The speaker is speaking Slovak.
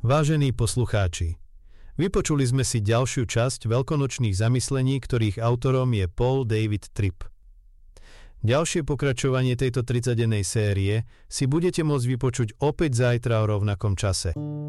Vážení poslucháči, vypočuli sme si ďalšiu časť veľkonočných zamyslení, ktorých autorom je Paul David Tripp. Ďalšie pokračovanie tejto 30-dennej série si budete môcť vypočuť opäť zajtra o rovnakom čase.